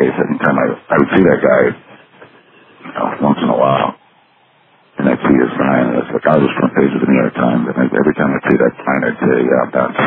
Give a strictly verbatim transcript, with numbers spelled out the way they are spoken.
case. Every time I, I would see that guy, you know, once in a while, and I'd see his sign, and it's like, I was front page of the New York Times, and every time I'd see that sign, I'd say, yeah, I'm done.